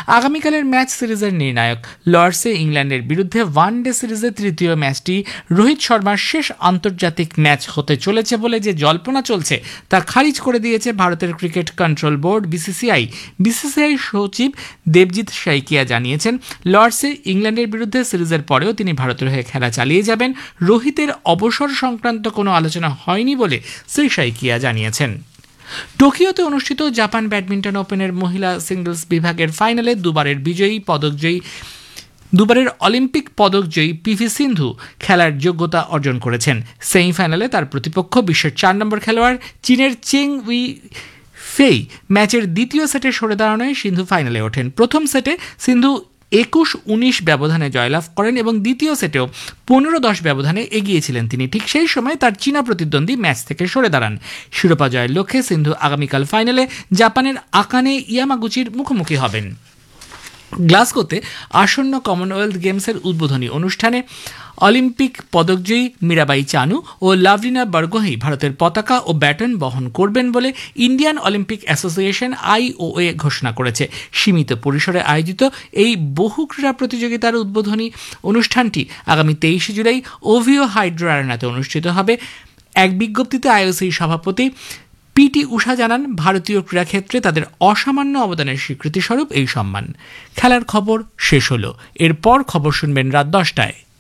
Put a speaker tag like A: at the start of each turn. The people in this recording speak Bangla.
A: আগামীকালের ম্যাচ সিরিজের নির্ণায়ক লর্ডসে ইংল্যান্ডের বিরুদ্ধে ওয়ানডে সিরিজের তৃতীয় ম্যাচটি রোহিত শর্মার শেষ আন্তর্জাতিক ম্যাচ হতে চলেছে বলে যে জল্পনা চলছে তা খারিজ করে দিয়েছে ভারতের cricket control board BCCI. BCCI সচিব দেবজিৎ সাইকিয়া জানিয়েছেন, লর্ডসে ইংল্যান্ডের বিরুদ্ধে সিরিজের পরেও তিনি ভারতের হয়ে খেলা চালিয়ে যাবেন। রোহিতের অবসর সংক্রান্ত কোনো আলোচনা হয়নি বলে শ্রী সাইকিয়া জানিয়েছেন। টোকিওতে অনুষ্ঠিত জাপান ব্যাডমিন্টন ওপেনের মহিলা সিঙ্গলস বিভাগের ফাইনালে দুবারের অলিম্পিক পদকজয়ী পিভি সিন্ধু খেলার যোগ্যতা অর্জন করেছেন। সেমিফাইনালে তার প্রতিপক্ষ বিশ্বের 4 নম্বর খেলোয়াড় চীনের চেং উই ফেই। ম্যাচের দ্বিতীয় সেটে সরে দাঁড়ানোয় সিন্ধু ফাইনালে ওঠেন। প্রথম সেটে সিন্ধু 21-19 ব্যবধানে জয়লাভ করেন এবং দ্বিতীয় সেটেও 15-10 ব্যবধানে এগিয়েছিলেন তিনি। ঠিক সেই সময় তার চীনা প্রতিদ্বন্দ্বী ম্যাচ থেকে সরে দাঁড়ান। শিরোপা জয়ের লক্ষ্যে সিন্ধু আগামীকাল ফাইনালে জাপানের আকানে ইয়ামাগুচির মুখোমুখি হবেন। গ্লাসগোতে আসন্ন কমনওয়েলথ গেমসের উদ্বোধনী অনুষ্ঠানে অলিম্পিক পদকজয়ী মীরাবাই চানু ও লাভলিনা বরগোহাঁই ভারতের পতাকা ও ব্যাটন বহন করবেন বলে ইন্ডিয়ান অলিম্পিক অ্যাসোসিয়েশন আইওএ ঘোষণা করেছে। সীমিত পরিসরে আয়োজিত এই বহু ক্রীড়া প্রতিযোগিতার উদ্বোধনী অনুষ্ঠানটি আগামী 23 জুলাই ওভিও হাইড্রো অ্যারেনাতে অনুষ্ঠিত হবে। এক বিজ্ঞপ্তিতে আইওসির সভাপতি পিটি উষা জানান, ভারতীয় ক্রীড়াক্ষেত্রে তাদের অসামান্য অবদানের স্বীকৃতিস্বরূপ এই সম্মান। খেলার খবর শেষ হলো। এরপর খবর শুনবেন রাত 10টায়।